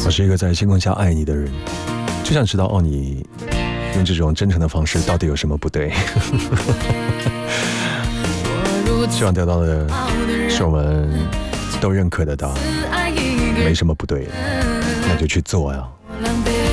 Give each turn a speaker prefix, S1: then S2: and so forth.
S1: 我是一个在星空下爱你的人，就想知道哦，你用这种真诚的方式到底有什么不对？希望得到的是我们都认可得到，没什么不对，那就去做呀。